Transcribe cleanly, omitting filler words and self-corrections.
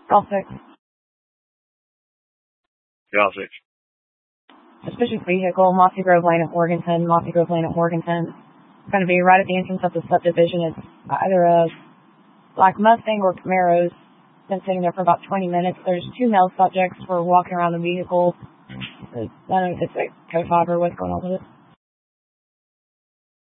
Golf 6. Golf 6. Suspicious vehicle, Mossy Grove Lane at Morganton. Mossy Grove Lane at Morganton. It's going to be right at the entrance of the subdivision. It's either a black Mustang or Camaro's. Been sitting there for about 20 minutes. There's 2 male subjects who are walking around the vehicle. I don't know if it's a code 5 or what's going on with it.